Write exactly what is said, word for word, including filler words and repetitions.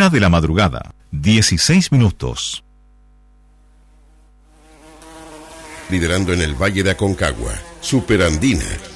Una de la madrugada, dieciséis minutos. Liderando en el Valle de Aconcagua, Superandina,